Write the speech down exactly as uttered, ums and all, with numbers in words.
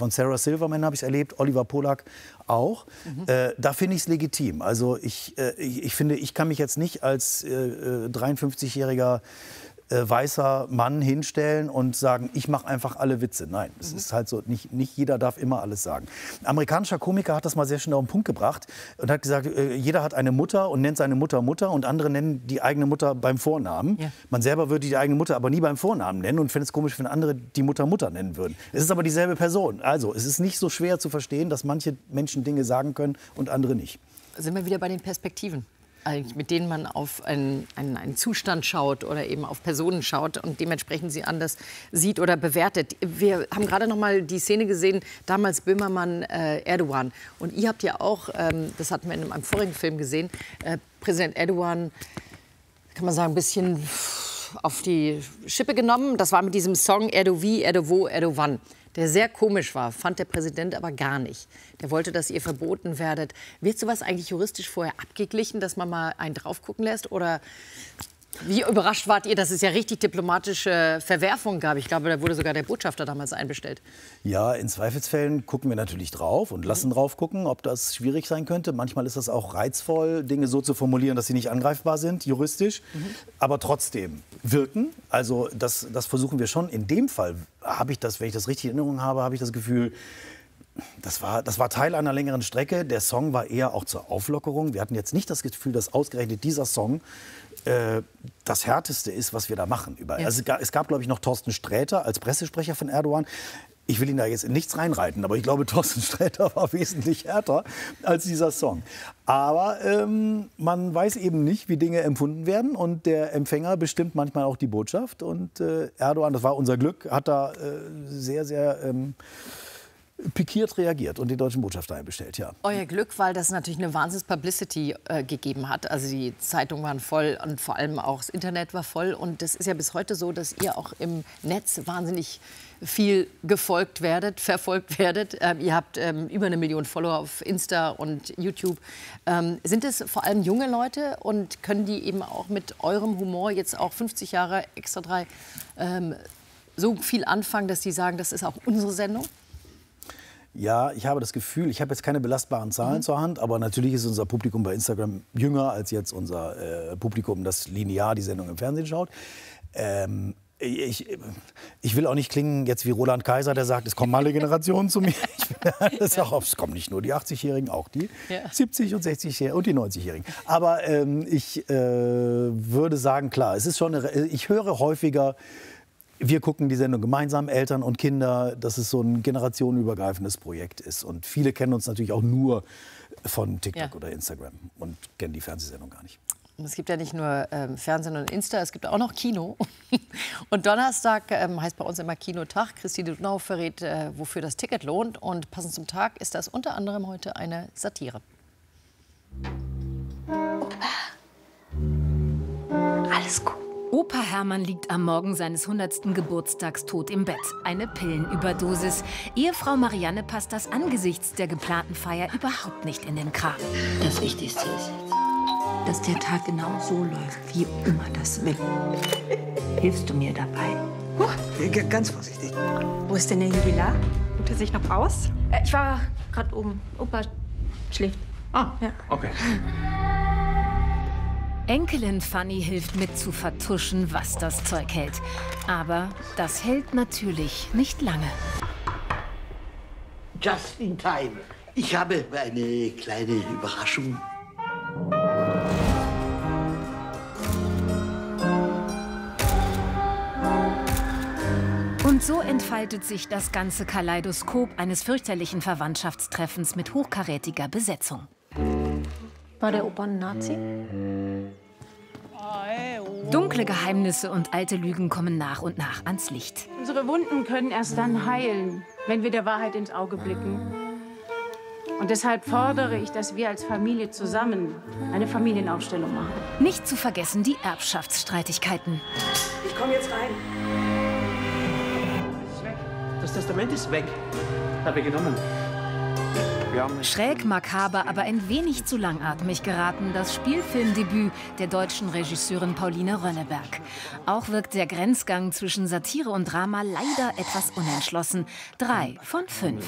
Von Sarah Silverman habe ich es erlebt, Oliver Polak auch. Mhm. Äh, da finde ich es legitim. Also ich, äh, ich, ich finde, ich kann mich jetzt nicht als äh, dreiundfünfzigjähriger Äh, weißer Mann hinstellen und sagen, ich mache einfach alle Witze. Nein, es mhm. ist halt so, nicht, nicht jeder darf immer alles sagen. Ein amerikanischer Komiker hat das mal sehr schnell auf den Punkt gebracht und hat gesagt, äh, jeder hat eine Mutter und nennt seine Mutter Mutter und andere nennen die eigene Mutter beim Vornamen. Ja. Man selber würde die eigene Mutter aber nie beim Vornamen nennen und fände es komisch, wenn andere die Mutter Mutter nennen würden. Es ist aber dieselbe Person. Also, es ist nicht so schwer zu verstehen, dass manche Menschen Dinge sagen können und andere nicht. Sind wir wieder bei den Perspektiven? Mit denen man auf einen, einen, einen Zustand schaut oder eben auf Personen schaut und dementsprechend sie anders sieht oder bewertet. Wir haben gerade noch mal die Szene gesehen, damals Böhmermann, äh, Erdogan. Und ihr habt ja auch, ähm, das hatten wir in einem vorigen Film gesehen, äh, Präsident Erdogan, kann man sagen, ein bisschen auf die Schippe genommen. Das war mit diesem Song Erdovi, Erdovo, Erdovan, der sehr komisch war, fand der Präsident aber gar nicht. Der wollte, dass ihr verboten werdet. Wird sowas eigentlich juristisch vorher abgeglichen, dass man mal einen drauf gucken lässt? Oder wie überrascht wart ihr, dass es ja richtig diplomatische Verwerfungen gab? Ich glaube, da wurde sogar der Botschafter damals einbestellt. Ja, in Zweifelsfällen gucken wir natürlich drauf und lassen drauf gucken, ob das schwierig sein könnte. Manchmal ist das auch reizvoll, Dinge so zu formulieren, dass sie nicht angreifbar sind, juristisch, mhm. aber trotzdem wirken. Also das, das versuchen wir schon. In dem Fall habe ich das, wenn ich das richtig in Erinnerung habe, habe ich das Gefühl, das war, das war Teil einer längeren Strecke. Der Song war eher auch zur Auflockerung. Wir hatten jetzt nicht das Gefühl, dass ausgerechnet dieser Song äh, das Härteste ist, was wir da machen. Ja. Also es gab, es gab glaube ich, noch Thorsten Sträter als Pressesprecher von Erdogan. Ich will ihn da jetzt in nichts reinreiten, aber ich glaube, Thorsten Sträter war wesentlich härter als dieser Song. Aber ähm, man weiß eben nicht, wie Dinge empfunden werden. Und der Empfänger bestimmt manchmal auch die Botschaft. Und äh, Erdogan, das war unser Glück, hat da äh, sehr, sehr ähm, pikiert reagiert und den deutschen Botschafter einbestellt, ja. Euer Glück, weil das natürlich eine Wahnsinns-Publicity äh, gegeben hat. Also die Zeitungen waren voll und vor allem auch das Internet war voll. Und das ist ja bis heute so, dass ihr auch im Netz wahnsinnig viel gefolgt werdet, verfolgt werdet. Ähm, ihr habt ähm, über eine Million Follower auf Insta und YouTube. Ähm, sind es vor allem junge Leute und können die eben auch mit eurem Humor jetzt auch fünfzig Jahre Extra drei ähm, so viel anfangen, dass die sagen, das ist auch unsere Sendung? Ja, ich habe das Gefühl, ich habe jetzt keine belastbaren Zahlen mhm. zur Hand, aber natürlich ist unser Publikum bei Instagram jünger als jetzt unser äh, Publikum, das linear die Sendung im Fernsehen schaut. Ähm, ich, ich will auch nicht klingen jetzt wie Roland Kaiser, der sagt, es kommen alle Generationen zu mir. Ich ja. auch, es kommen nicht nur die achtzigjährigen, auch die ja. siebzig- und sechzigjährigen und die neunzigjährigen. Aber ähm, ich äh, würde sagen, klar, es ist schon eine, ich höre häufiger, wir gucken die Sendung gemeinsam, Eltern und Kinder, dass es so ein generationenübergreifendes Projekt ist. Und viele kennen uns natürlich auch nur von TikTok ja. oder Instagram und kennen die Fernsehsendung gar nicht. Es gibt ja nicht nur ähm, Fernsehen und Insta, es gibt auch noch Kino. Und Donnerstag ähm, heißt bei uns immer Kinotag. Christine Dunau verrät, äh, wofür das Ticket lohnt. Und passend zum Tag ist das unter anderem heute eine Satire. Opa, alles gut. Opa Hermann liegt am Morgen seines hundertsten Geburtstags tot im Bett. Eine Pillenüberdosis. Ehefrau Marianne passt das angesichts der geplanten Feier überhaupt nicht in den Kram. Das Wichtigste ist jetzt, dass der Tag genau so läuft, wie immer das will. Hilfst du mir dabei? Huh, ganz vorsichtig. Wo ist denn der Jubilar? Ruht er sich noch aus? Äh, ich war gerade oben. Opa schläft. Ah, ja. Okay. Enkelin Fanny hilft mit zu vertuschen, was das Zeug hält. Aber das hält natürlich nicht lange. Just in time. Ich habe eine kleine Überraschung. Und so entfaltet sich das ganze Kaleidoskop eines fürchterlichen Verwandtschaftstreffens mit hochkarätiger Besetzung. War der Opa ein Nazi? Dunkle Geheimnisse und alte Lügen kommen nach und nach ans Licht. Unsere Wunden können erst dann heilen, wenn wir der Wahrheit ins Auge blicken. Und deshalb fordere ich, dass wir als Familie zusammen eine Familienaufstellung machen. Nicht zu vergessen die Erbschaftsstreitigkeiten. Ich komme jetzt rein. Ist weg. Das Testament ist weg. Habe ich genommen. Schräg, makaber, aber ein wenig zu langatmig geraten, das Spielfilmdebüt der deutschen Regisseurin Pauline Rönneberg. Auch wirkt der Grenzgang zwischen Satire und Drama leider etwas unentschlossen. Drei von fünf.